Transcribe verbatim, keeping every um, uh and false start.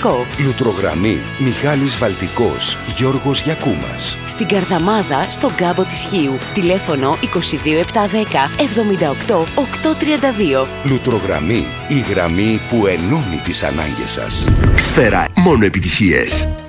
Λουκρινικό. Λουτρογραμμή Μιχάλης Βαλτικός, Γιώργος Γιακούμας. Στην Καρδαμάδα, στον κάμπο της Χίου. Τηλέφωνο είκοσι δύο επτακόσια δέκα εβδομήντα οκτώ οκτακόσια τριάντα δύο. Λουτρογραμμή, η γραμμή που ενώνει τις ανάγκες σας. Σφαίρα, μόνο επιτυχίες.